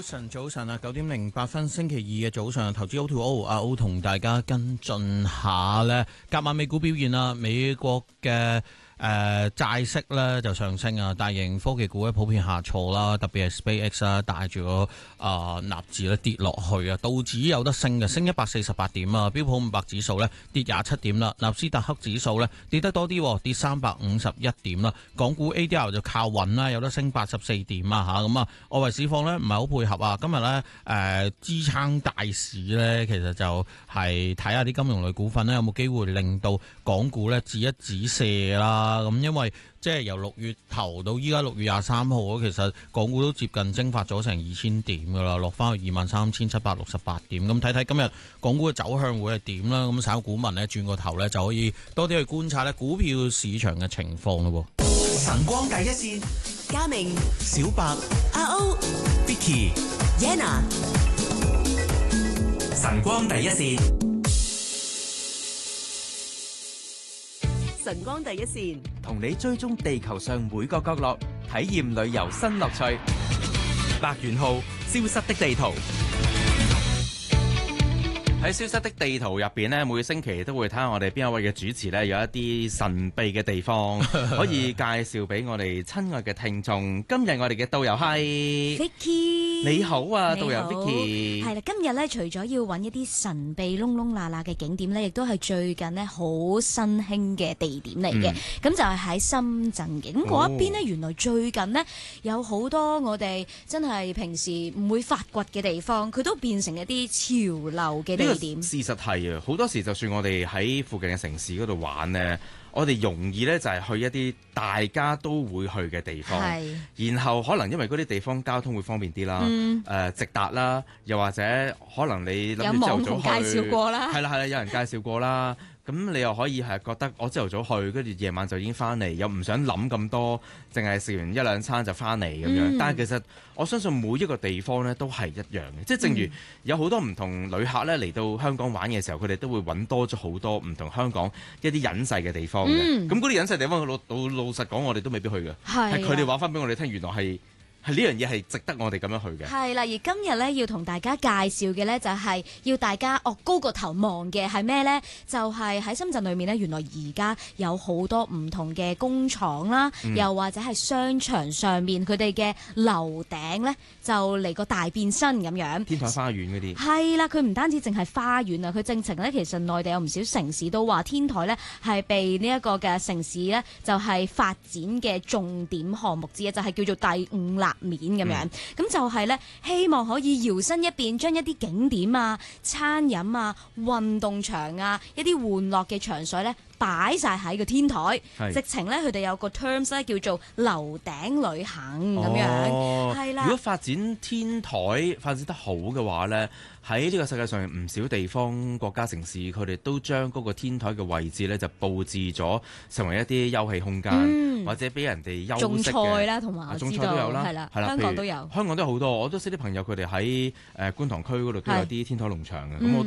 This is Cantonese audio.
早晨啊，9:08，星期二嘅早上，投資 O2O， 阿 O 同大家跟進下呢，隔晚美股表現啦，美國嘅債息咧就上升啊，大型科技股咧普遍下挫啦，特別係 SpaceX 啦，帶住個納指咧跌落去啊，道指有得升嘅，升148點啊，標普500指數咧跌27點啦，納斯達克指數咧跌得多啲，跌351點啦，港股 ADR 就靠穩啦，有得升84點啊嚇，咁啊外圍市況咧唔係好配合啊，今日咧支撐大市咧，其實就係睇下啲金融類股份咧有冇機會令到港股咧止一止瀉啦。咁因為即係由6月頭到依家6月23號，其實港股都接近蒸發咗成2000點噶啦，落翻去23,768點。咁睇睇今日港股嘅走向會係點啦？咁炒股民呢，轉個頭呢，就可以多啲去觀察呢股票市場嘅情況咯。 晨光第一線， 嘉明、 小白、 阿 O、 Vicky、 Yenna， 晨光第一線。 晨光第一線， 同你追蹤地球上每個角落，體驗旅遊新樂趣。白元浩，消失的地圖。喺消失的地圖入邊呢，每個星期都會睇下我哋邊一位嘅主持呢，有一啲神秘嘅地方可以介紹俾我哋親愛嘅聽眾。今日我哋嘅導遊係 Vicky， 你好啊， 你好， 導遊 Vicky。 係啦，今日呢，除咗要揾一啲神秘窿窿罅罅嘅景點呢，亦都係最近呢好新興嘅地點嚟嘅。咁就係喺深圳嘅。咁嗰一邊呢，原來最近呢，有好多我哋真係平時唔會發掘嘅地方，佢都變成一啲潮流嘅地點。 事實係啊，好多時就算我哋喺附近嘅城市嗰度玩呢，我哋容易呢就係去一啲大家都會去嘅地方，然後可能因為嗰啲地方交通會方便啲啦，直達啦，又或者可能你諗住朝頭早去， 有網紅介紹過啦， 係啦，有人介紹過啦。咁你又可以係覺得我朝頭早去，跟住夜晚就已經翻嚟，又唔想諗咁多，淨係食完一兩餐就翻嚟咁樣。但係其實我相信每一個地方呢都係一樣嘅，即係正如有好多唔同旅客呢嚟到香港玩嘅時候，佢哋都會揾多咗好多唔同香港一啲隱世嘅地方嘅。咁嗰啲隱世地方，老實講，我哋都未必去嘅，係佢哋話翻俾我哋聽，原來係呢樣嘢係值得我哋咁樣去嘅。 係啦，而今日咧要同大家介紹嘅咧就係要大家高個頭望嘅係咩咧？就係喺深圳裏面咧，原來而家有好多唔同嘅工廠啦，又或者係商場上面佢哋嘅樓頂咧就嚟個大變身咁樣。 天台花園嗰啲係啦，佢唔單止淨係花園啊，佢正情咧其實內地有唔少城市都話天台咧係被呢一個嘅城市咧就係發展嘅重點項目之一，就係叫做第5立面咁樣，咁就係咧希望可以搖身一變，將一啲景點啊、餐飲啊、運動場啊、一啲玩樂嘅場所咧擺晒喺個天台，直情咧佢哋有個 terms 咧叫做樓頂旅行咁樣，係啦。 如果發展天台發展得好嘅話咧，喺呢個世界上唔少地方國家城市，佢哋都將嗰個天台嘅位置咧就佈置咗成為一啲休憩空間，或者俾人哋休息嘅。種菜啦，同埋種菜都有啦，係啦，香港都有。 香港都有好多，我都識啲朋友佢哋喺觀塘區嗰度都有啲天台農場嘅，咁